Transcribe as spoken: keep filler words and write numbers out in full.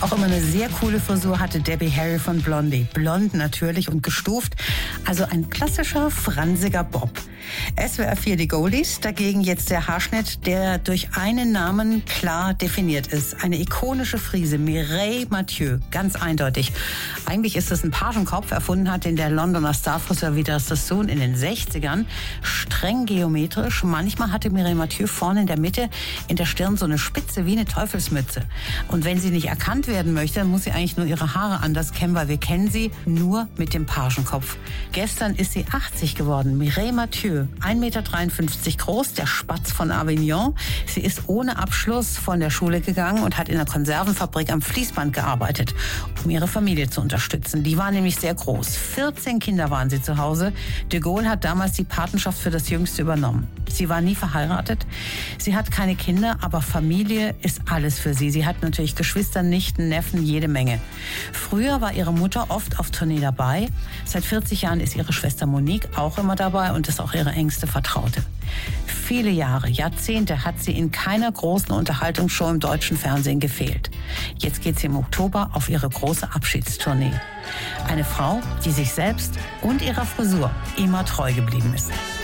Auch immer eine sehr coole Frisur hatte Debbie Harry von Blondie. Blond natürlich und gestuft. Also ein klassischer fransiger Bob. S W R vier die Goldies, dagegen jetzt der Haarschnitt, der durch einen Namen klar definiert ist. Eine ikonische Frise, Mireille Mathieu, ganz eindeutig. Eigentlich ist es ein Pagenkopf, erfunden hat den der Londoner Starfriseur Vidal Sassoon in den sechzigern. Streng geometrisch. Manchmal hatte Mireille Mathieu vorne in der Mitte in der Stirn so eine Spitze wie eine Teufelsmütze. Und wenn sie nicht erkannt werden möchte, dann muss sie eigentlich nur ihre Haare anders kämmen, weil wir kennen sie nur mit dem Pagenkopf. Gestern ist sie achtzig geworden. Mireille Mathieu, ein Meter dreiundfünfzig groß, der Spatz von Avignon. Sie ist ohne Abschluss von der Schule gegangen und hat in einer Konservenfabrik am Fließband gearbeitet, um ihre Familie zu unterstützen. Die war nämlich sehr groß. vierzehn Kinder waren sie zu Hause. De Gaulle hat damals die Patenschaft für das Jüngste übernommen. Sie war nie verheiratet. Sie hat keine Kinder, aber Familie ist alles für sie. Sie hat natürlich Geschwister, Nichten, Neffen, jede Menge. Früher war ihre Mutter oft auf Tournee dabei. Seit vierzig Jahren ist ihre Schwester Monique auch immer dabei und ist auch ihre engste Vertraute. Viele Jahre, Jahrzehnte hat sie in keiner großen Unterhaltungsshow im deutschen Fernsehen gefehlt. Jetzt geht sie im Oktober auf ihre große Abschiedstournee. Eine Frau, die sich selbst und ihrer Frisur immer treu geblieben ist.